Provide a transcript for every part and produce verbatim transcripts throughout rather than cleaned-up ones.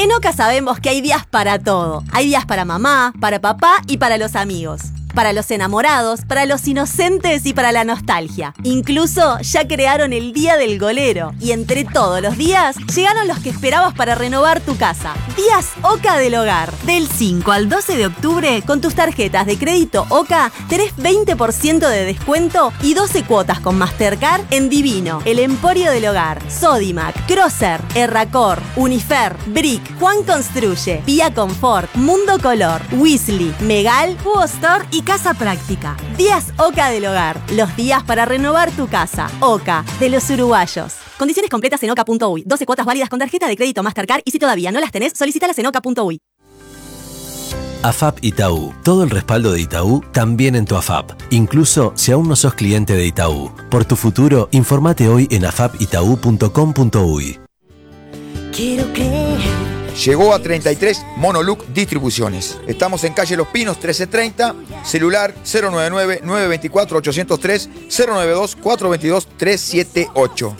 En Oca sabemos que hay días para todo. Hay días para mamá, para papá y para los amigos. Para los enamorados, para los inocentes y para la nostalgia. Incluso ya crearon el Día del Golero. Y entre todos los días, llegaron los que esperabas para renovar tu casa. Días Oca del Hogar. Del cinco al doce de octubre, con tus tarjetas de crédito Oca, tenés veinte por ciento de descuento y doce cuotas con Mastercard en Divino, El Emporio del Hogar, Sodimac, Crosser, Erracor, Unifer, Brick, Juan Construye, Vía Confort, Mundo Color, Weasley, Megal, Hugo Store y Casa Práctica. Días Oca del Hogar. Los días para renovar tu casa. Oca, de los uruguayos. Condiciones completas en oca punto uy. doce cuotas válidas con tarjeta de crédito Mastercard y si todavía no las tenés, solicítalas en oca punto uy. AFAP Itaú. Todo el respaldo de Itaú también en tu AFAP. Incluso si aún no sos cliente de Itaú. Por tu futuro, informate hoy en afap itaú punto com punto uy. Quiero creer. Llegó a treinta y tres Monoluc Distribuciones. Estamos en calle Los Pinos trece treinta, celular cero nueve nueve, nueve dos cuatro, ocho cero tres, cero nueve dos, cuatro dos dos, tres siete ocho.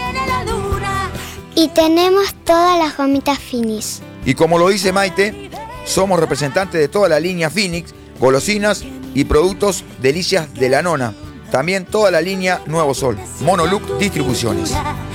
Y tenemos todas las gomitas Finis. Y como lo dice Maite, somos representantes de toda la línea Phoenix, golosinas y productos delicias de la nona. También toda la línea Nuevo Sol. Monoluc Distribuciones.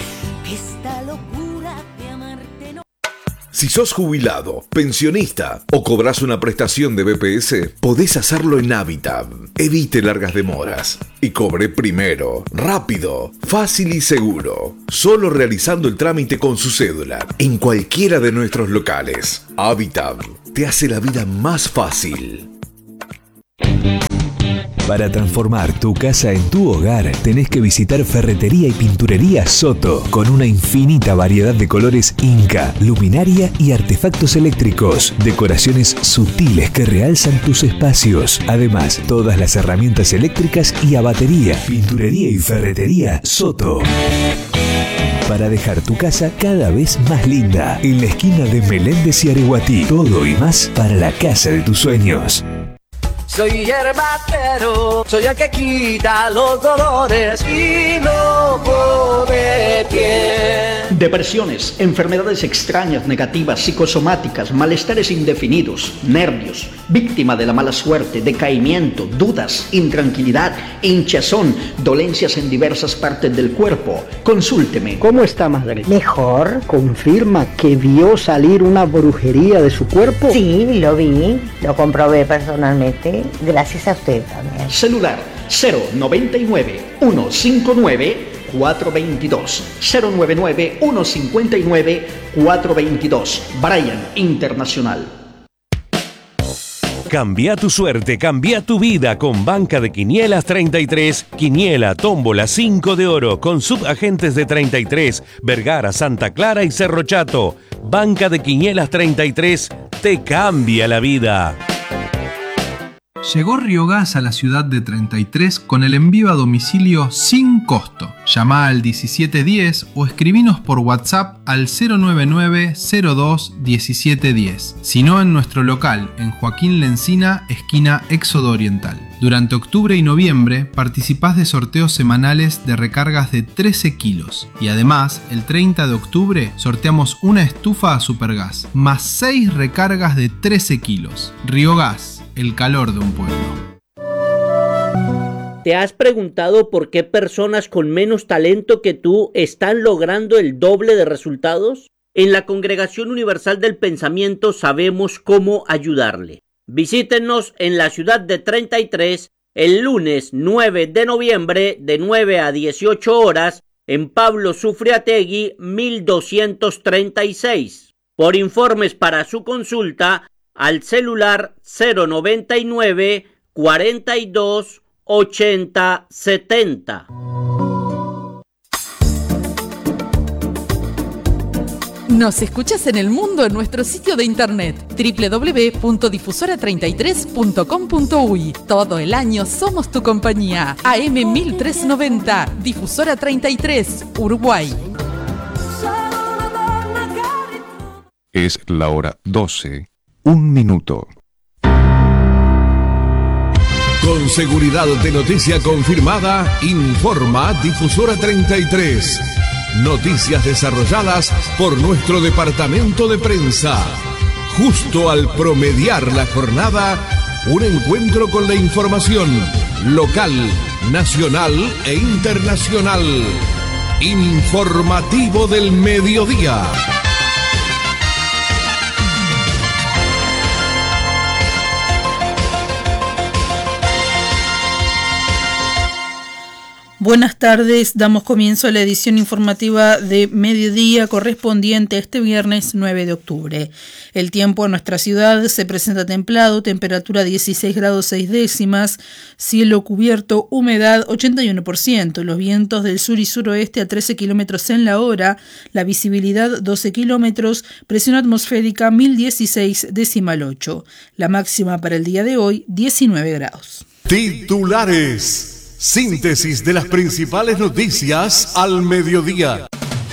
Si sos jubilado, pensionista o cobras una prestación de B P S, podés hacerlo en Habitat. Evite largas demoras y cobre primero, rápido, fácil y seguro. Solo realizando el trámite con su cédula en cualquiera de nuestros locales. Habitat te hace la vida más fácil. Para transformar tu casa en tu hogar, tenés que visitar Ferretería y Pinturería Soto, con una infinita variedad de colores Inca, luminaria y artefactos eléctricos, decoraciones sutiles que realzan tus espacios. Además, todas las herramientas eléctricas y a batería. Pinturería y Ferretería Soto. Para dejar tu casa cada vez más linda, en la esquina de Meléndez y Areguatí. Todo y más para la casa de tus sueños. Soy herbatero, soy el que quita los dolores y no pone pie. Depresiones, enfermedades extrañas, negativas, psicosomáticas, malestares indefinidos, nervios, víctima de la mala suerte, decaimiento, dudas, intranquilidad, hinchazón, dolencias en diversas partes del cuerpo. Consúlteme. ¿Cómo está, madre? Mejor. ¿Confirma que vio salir una brujería de su cuerpo? Sí, lo vi, lo comprobé personalmente. Gracias a usted también. Celular cero noventa y nueve, ciento cincuenta y nueve, cuatrocientos veintidós. cero noventa y nueve, ciento cincuenta y nueve, cuatrocientos veintidós. Brian Internacional. Cambia tu suerte, cambia tu vida con Banca de Quinielas treinta y tres. Quiniela, tómbola, cinco de oro con subagentes de treinta y tres, Vergara, Santa Clara y Cerro Chato. Banca de Quinielas treinta y tres te cambia la vida. Llegó Riogas a la ciudad de treinta y tres con el envío a domicilio sin costo. Llama al diecisiete diez o escribinos por WhatsApp al cero nueve nueve, cero dos, diecisiete diez. Si no, en nuestro local, en Joaquín Lencina, esquina Éxodo Oriental. Durante octubre y noviembre participás de sorteos semanales de recargas de trece kilos. Y además, el treinta de octubre sorteamos una estufa a Supergas, más seis recargas de trece kilos. Riogas. El calor de un pueblo. ¿Te has preguntado por qué personas con menos talento que tú están logrando el doble de resultados? En la Congregación Universal del Pensamiento sabemos cómo ayudarle. Visítenos en la ciudad de treinta y tres el lunes nueve de noviembre de nueve a dieciocho horas en Pablo Sufriategui mil doscientos treinta y seis. Por informes para su consulta, al celular cero noventa y nueve, cuarenta y dos, ochenta, setenta. Nos escuchas en el mundo en nuestro sitio de internet doble u doble u doble u punto difusora treinta y tres punto com punto uy. Todo el año somos tu compañía. A eme mil trescientos noventa, Difusora treinta y tres, Uruguay. Es la hora doce. Un minuto. Con seguridad de noticia confirmada, informa Difusora treinta y tres. Noticias desarrolladas por nuestro departamento de prensa. Justo al promediar la jornada, un encuentro con la información local, nacional e internacional. Informativo del mediodía. Buenas tardes, damos comienzo a la edición informativa de mediodía correspondiente a este viernes nueve de octubre. El tiempo en nuestra ciudad se presenta templado, temperatura dieciséis grados seis décimas, cielo cubierto, humedad ochenta y uno por ciento, los vientos del sur y suroeste a trece kilómetros en la hora, la visibilidad doce kilómetros, presión atmosférica mil dieciséis decimal ocho, la máxima para el día de hoy diecinueve grados. Titulares. Síntesis de las principales noticias al mediodía.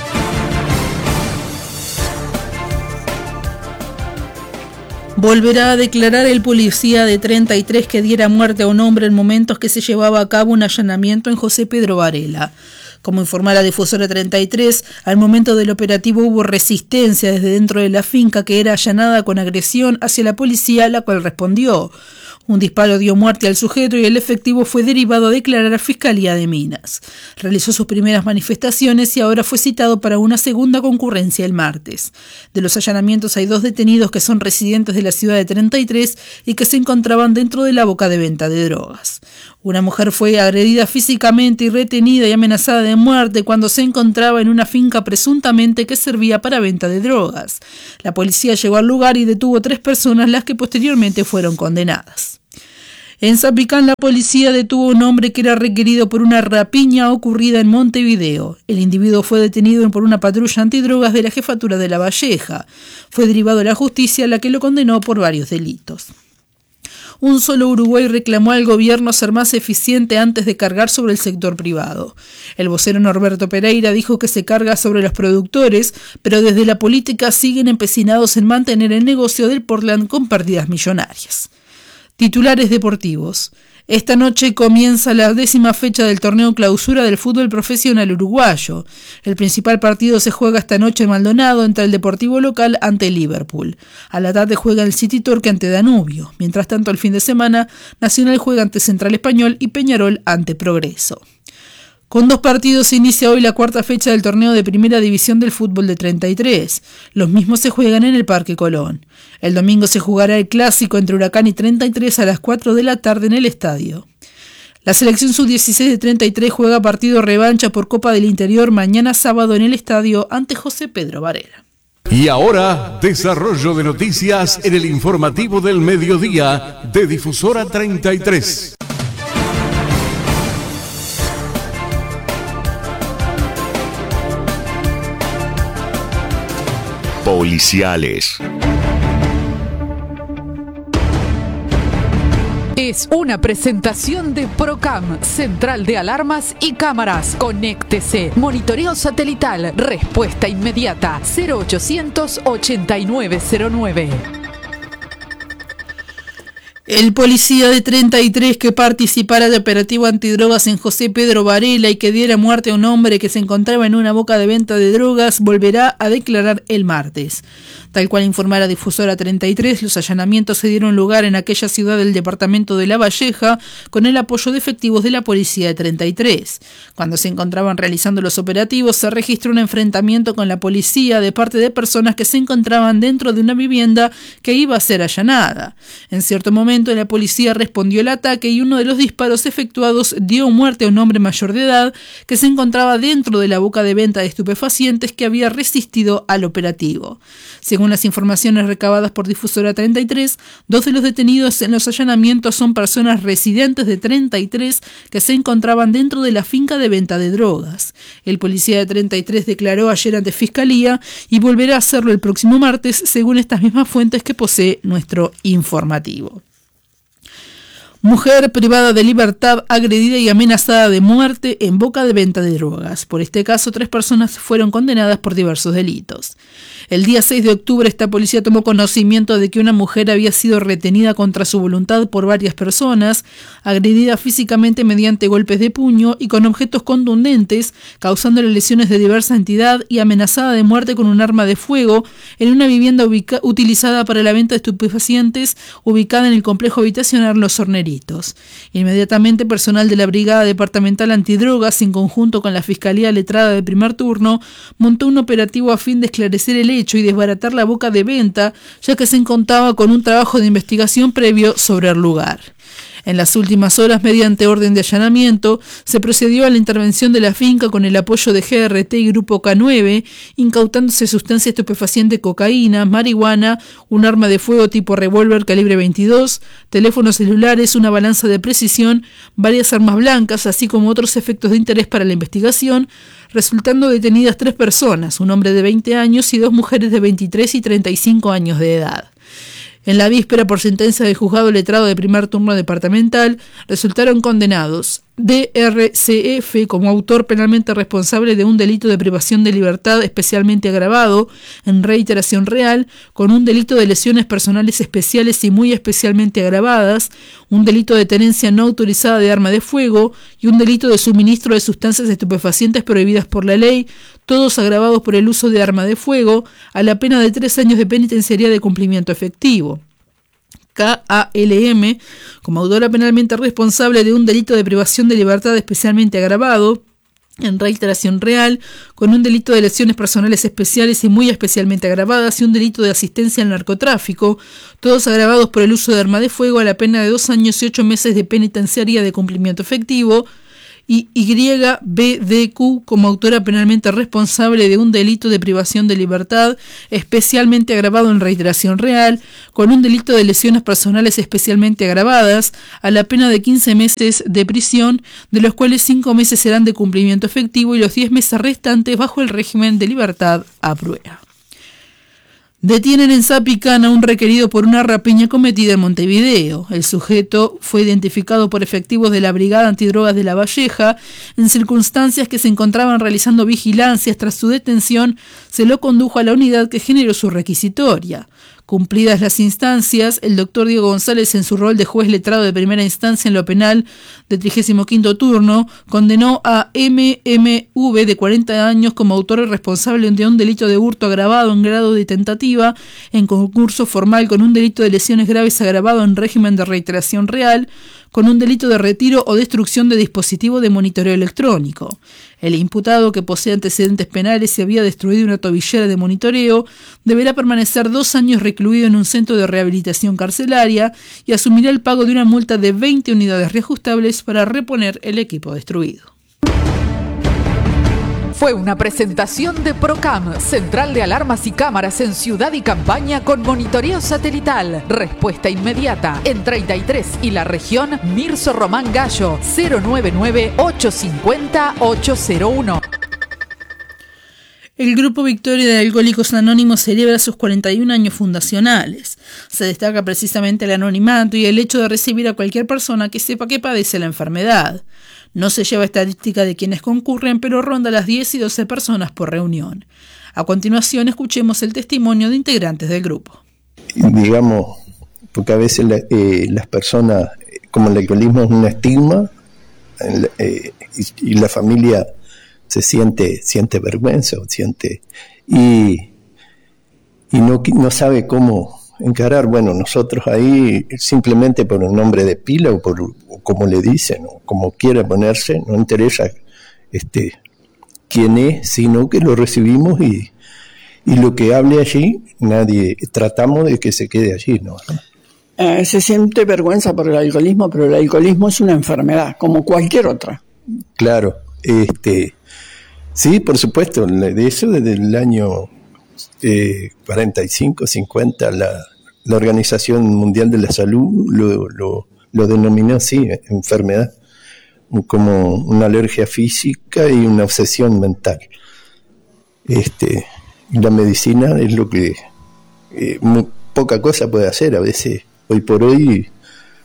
Volverá a declarar el policía de treinta y tres que diera muerte a un hombre en momentos que se llevaba a cabo un allanamiento en José Pedro Varela. Como informa la difusora treinta y tres, al momento del operativo hubo resistencia desde dentro de la finca que era allanada con agresión hacia la policía, la cual respondió. Un disparo dio muerte al sujeto y el efectivo fue derivado a declarar a Fiscalía de Minas. Realizó sus primeras manifestaciones y ahora fue citado para una segunda concurrencia el martes. De los allanamientos hay dos detenidos que son residentes de la ciudad de treinta y tres y que se encontraban dentro de la boca de venta de drogas. Una mujer fue agredida físicamente y retenida y amenazada de muerte cuando se encontraba en una finca presuntamente que servía para venta de drogas. La policía llegó al lugar y detuvo tres personas, las que posteriormente fueron condenadas. En Zapicán, la policía detuvo a un hombre que era requerido por una rapiña ocurrida en Montevideo. El individuo fue detenido por una patrulla antidrogas de la jefatura de La Valleja. Fue derivado a la justicia, la que lo condenó por varios delitos. Un solo Uruguay reclamó al gobierno ser más eficiente antes de cargar sobre el sector privado. El vocero Norberto Pereira dijo que se carga sobre los productores, pero desde la política siguen empecinados en mantener el negocio del Portland con pérdidas millonarias. Titulares deportivos. Esta noche comienza la décima fecha del torneo clausura del fútbol profesional uruguayo. El principal partido se juega esta noche en Maldonado entre el Deportivo local ante el Liverpool. A la tarde juega el City Torque ante Danubio. Mientras tanto, el fin de semana, Nacional juega ante Central Español y Peñarol ante Progreso. Con dos partidos se inicia hoy la cuarta fecha del torneo de primera división del fútbol de treinta y tres. Los mismos se juegan en el Parque Colón. El domingo se jugará el clásico entre Huracán y treinta y tres a las cuatro de la tarde en el estadio. La selección sub dieciséis de treinta y tres juega partido revancha por Copa del Interior mañana sábado en el estadio ante José Pedro Varela. Y ahora, desarrollo de noticias en el informativo del mediodía de Difusora treinta y tres. Policiales. Es una presentación de Procam, Central de Alarmas y Cámaras. Conéctese. Monitoreo satelital. Respuesta inmediata. cero ochocientos ochenta y nueve cero nueve. El policía de treinta y tres que participara de operativo antidrogas en José Pedro Varela y que diera muerte a un hombre que se encontraba en una boca de venta de drogas volverá a declarar el martes. Tal cual informara Difusora treinta y tres, los allanamientos se dieron lugar en aquella ciudad del departamento de La Valleja con el apoyo de efectivos de la policía de treinta y tres. Cuando se encontraban realizando los operativos, se registró un enfrentamiento con la policía de parte de personas que se encontraban dentro de una vivienda que iba a ser allanada. En cierto momento, la policía respondió al ataque y uno de los disparos efectuados dio muerte a un hombre mayor de edad que se encontraba dentro de la boca de venta de estupefacientes que había resistido al operativo. Según las informaciones recabadas por Difusora treinta y tres, dos de los detenidos en los allanamientos son personas residentes de treinta y tres que se encontraban dentro de la finca de venta de drogas. El policía de treinta y tres declaró ayer ante Fiscalía y volverá a hacerlo el próximo martes, según estas mismas fuentes que posee nuestro informativo. Mujer privada de libertad, agredida y amenazada de muerte en boca de venta de drogas. Por este caso, tres personas fueron condenadas por diversos delitos. El día seis de octubre, esta policía tomó conocimiento de que una mujer había sido retenida contra su voluntad por varias personas, agredida físicamente mediante golpes de puño y con objetos contundentes, causándole lesiones de diversa entidad y amenazada de muerte con un arma de fuego en una vivienda ubica- utilizada para la venta de estupefacientes ubicada en el complejo habitacional Los Horneritos. Inmediatamente, personal de la Brigada Departamental Antidrogas, en conjunto con la Fiscalía Letrada de primer turno, montó un operativo a fin de esclarecer el hecho y desbaratar la boca de venta, ya que se contaba con un trabajo de investigación previo sobre el lugar. En las últimas horas, mediante orden de allanamiento, se procedió a la intervención de la finca con el apoyo de G R T y Grupo K nueve, incautándose sustancia estupefaciente, cocaína, marihuana, un arma de fuego tipo revólver calibre veintidós, teléfonos celulares, una balanza de precisión, varias armas blancas, así como otros efectos de interés para la investigación, resultando detenidas tres personas, un hombre de veinte años y dos mujeres de veintitrés y treinta y cinco años de edad. En la víspera, por sentencia del juzgado letrado de primer turno departamental, resultaron condenados D R C F como autor penalmente responsable de un delito de privación de libertad especialmente agravado en reiteración real, con un delito de lesiones personales especiales y muy especialmente agravadas, un delito de tenencia no autorizada de arma de fuego y un delito de suministro de sustancias estupefacientes prohibidas por la ley, todos agravados por el uso de arma de fuego, a la pena de tres años de penitenciaría de cumplimiento efectivo. K A L M, como autora penalmente responsable de un delito de privación de libertad especialmente agravado, en reiteración real, con un delito de lesiones personales especiales y muy especialmente agravadas y un delito de asistencia al narcotráfico, todos agravados por el uso de arma de fuego, a la pena de dos años y ocho meses de penitenciaría de cumplimiento efectivo, y Y B D Q como autora penalmente responsable de un delito de privación de libertad especialmente agravado en reiteración real, con un delito de lesiones personales especialmente agravadas, a la pena de quince meses de prisión, de los cuales cinco meses serán de cumplimiento efectivo y los diez meses restantes bajo el régimen de libertad a prueba. Detienen en Zapicana a un requerido por una rapiña cometida en Montevideo. El sujeto fue identificado por efectivos de la Brigada Antidrogas de La Valleja. En circunstancias que se encontraban realizando vigilancias, tras su detención, se lo condujo a la unidad que generó su requisitoria. Cumplidas las instancias, el doctor Diego González, en su rol de juez letrado de primera instancia en lo penal de trigésimo quinto turno, condenó a M M V, de cuarenta años, como autor y responsable de un delito de hurto agravado en grado de tentativa, en concurso formal con un delito de lesiones graves agravado en régimen de reiteración real, con un delito de retiro o destrucción de dispositivo de monitoreo electrónico. El imputado, que posee antecedentes penales y había destruido una tobillera de monitoreo, deberá permanecer dos años recluido en un centro de rehabilitación carcelaria y asumirá el pago de una multa de veinte unidades reajustables para reponer el equipo destruido. Fue una presentación de Procam, Central de Alarmas y Cámaras en Ciudad y Campaña con monitoreo satelital. Respuesta inmediata en treinta y tres y la región. Mirso Román Gallo, cero nueve nueve, ocho cinco cero, ocho cero uno. El Grupo Victoria de Alcohólicos Anónimos celebra sus cuarenta y un años fundacionales. Se destaca precisamente el anonimato y el hecho de recibir a cualquier persona que sepa que padece la enfermedad. No se lleva estadística de quienes concurren, pero ronda las diez y doce personas por reunión. A continuación, escuchemos el testimonio de integrantes del grupo. Digamos, porque a veces la, eh, las personas, como el alcoholismo es un estigma, eh, y, y la familia se siente siente vergüenza, siente y, y no, no sabe cómo encarar. Bueno, nosotros ahí, simplemente por un nombre de pila o por o como le dicen o como quiera ponerse, no interesa este quién es, sino que lo recibimos y, y lo que hable allí, nadie, tratamos de que se quede allí, ¿no? Eh, se siente vergüenza por el alcoholismo, pero el alcoholismo es una enfermedad, como cualquier otra. Claro, este sí, por supuesto, de eso desde el año eh, cuarenta y cinco, cincuenta, la, la Organización Mundial de la Salud lo, lo, lo denominó así, enfermedad, como una alergia física y una obsesión mental. Este, y la medicina es lo que eh, muy, poca cosa puede hacer, a veces, hoy por hoy,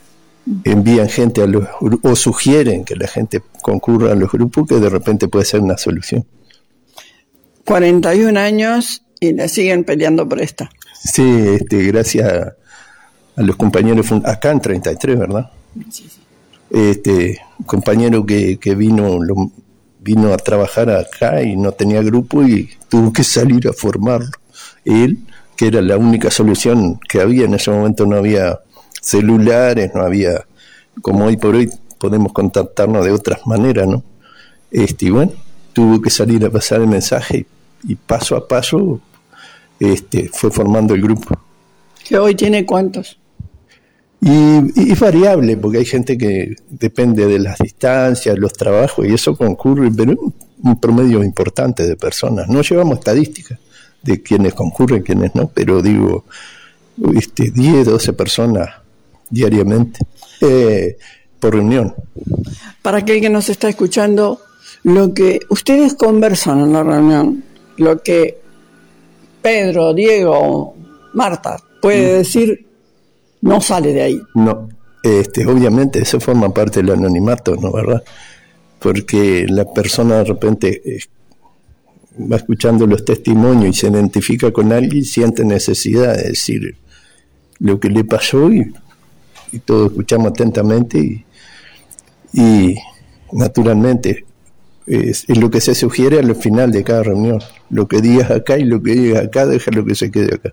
envían gente a los o sugieren que la gente concurra a los grupos, que de repente puede ser una solución. cuarenta y un años y le siguen peleando por esta. Sí, este, gracias a, a los compañeros fund- acá en treinta y tres, ¿verdad? Sí, sí. Este compañero que, que vino lo, vino a trabajar acá y no tenía grupo y tuvo que salir a formarlo él, que era la única solución que había en ese momento. No había celulares, no había, como hoy por hoy podemos contactarnos de otras maneras, ¿no? Este, y bueno, tuvo que salir a pasar el mensaje y, y paso a paso este, fue formando el grupo. ¿Que hoy tiene cuántos? Y, y es variable, porque hay gente que depende de las distancias, los trabajos, y eso concurre, pero un, un promedio importante de personas. No llevamos estadísticas de quienes concurren, quienes no, pero digo, este, diez, doce personas diariamente eh, por reunión. Para aquel que nos está escuchando, lo que ustedes conversan en la reunión, lo que Pedro, Diego, Marta puede mm. decir, no sale de ahí. No, este, obviamente eso forma parte del anonimato, ¿no? ¿Verdad? Porque la persona de repente eh, va escuchando los testimonios y se identifica con alguien, siente necesidad de decir lo que le pasó y, y todos escuchamos atentamente y, y naturalmente es, es lo que se sugiere al final de cada reunión. Lo que digas acá y lo que digas acá, deja lo que se quede acá.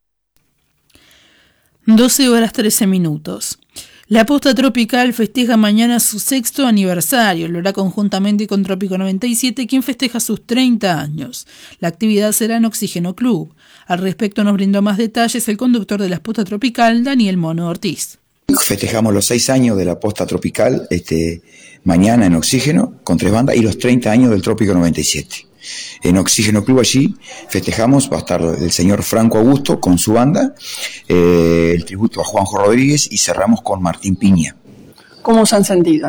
doce horas trece minutos. La Posta Tropical festeja mañana su sexto aniversario. Lo hará conjuntamente con Trópico noventa y siete, quien festeja sus treinta años. La actividad será en Oxígeno Club. Al respecto nos brindó más detalles el conductor de la Posta Tropical, Daniel Mono Ortiz. Festejamos los seis años de la Posta Tropical este, mañana en Oxígeno con tres bandas y los treinta años del Trópico noventa y siete. En Oxígeno Club allí festejamos, va a estar el señor Franco Augusto con su banda, eh, el tributo a Juanjo Rodríguez y cerramos con Martín Piña. ¿Cómo se han sentido?